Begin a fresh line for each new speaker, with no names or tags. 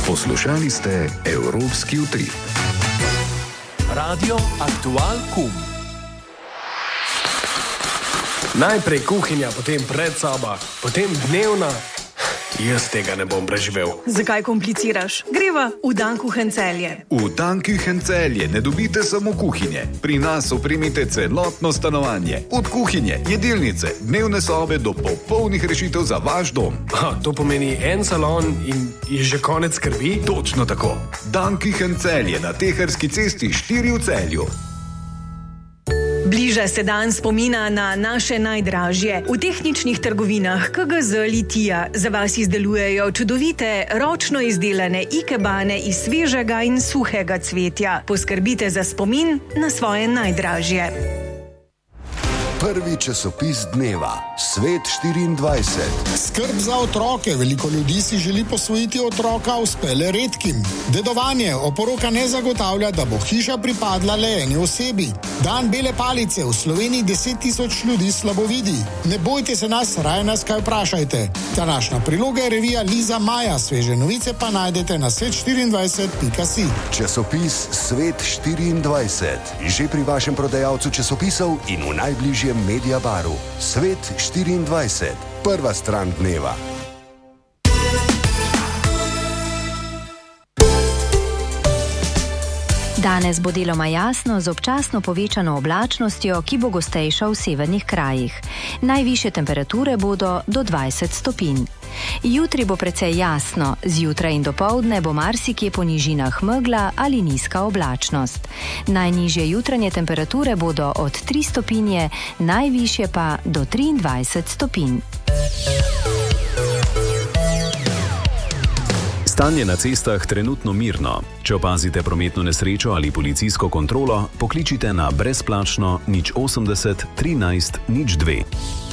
Poslušali ste Evropski utrip.
Radio Aktual Kum.
Najprej kuhinja, potem predsoba, potem dnevna. Jaz tega ne bom preživel.
Zakaj kompliciraš? Greva v Dankuchen Celje.
V Dankuchen Celje ne dobite samo kuhinje. Pri nas opremite celotno stanovanje. Od kuhinje, jedilnice, dnevne sobe do popolnih rešitev za vaš dom.
To pomeni en salon in je že konec skrbi?
Točno tako. Dankuchen Celje na Teharski cesti 4 v Celju.
Bliža se dan spomina na naše najdražje. V tehničnih trgovinah KGZ Litija za vas izdelujejo čudovite, ročno izdelane ikebane iz svežega in suhega cvetja. Poskrbite za spomin na svoje najdražje.
Prvi časopis dneva, Svet 24.
Skrb za otroke. Veliko ljudi si želi posvojiti otroka, uspele redkim. Dedovanje. Oporoka ne zagotavlja, da bo hiša pripadla le eni osebi. Dan bele palice. V Sloveniji 10.000 ljudi slabo vidi. Ne bojte se nas, raje nas kaj vprašajte. Današnja priloga je revija Liza Maja. Sveže novice pa najdete na svet24.si.
Časopis Svet 24. Že pri vašem prodajalcu časopisov in v najbližjem Media Baru. Svet 24. Prva stran dneva.
Danes bo deloma jasno z občasno povečano oblačnostjo, ki bo gostejša v severnih krajih. Najvišje temperature bodo do 20 stopinj. Jutri bo precej jasno, zjutraj in dopoldne bo marsikje po nižinah megla ali nizka oblačnost. Najnižje jutranje temperature bodo od 3 stopinje, najvišje pa do 23 stopinj.
Stanje na cestah trenutno mirno. Če opazite prometno nesrečo ali policijsko kontrolo, pokličite na brezplačno 080 13 02.